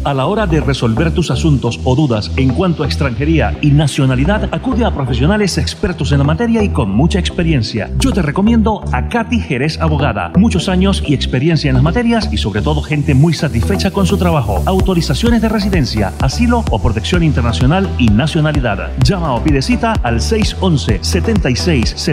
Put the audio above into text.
A la hora de resolver tus asuntos o dudas en cuanto a extranjería y nacionalidad, acude a profesionales expertos en la materia y con mucha experiencia. Yo te recomiendo a Katy Jerez Abogada. Muchos años y experiencia en las materias y sobre todo gente muy satisfecha con su trabajo. Autorizaciones de residencia, asilo o protección internacional y nacionalidad. Llama o pide cita al 611-76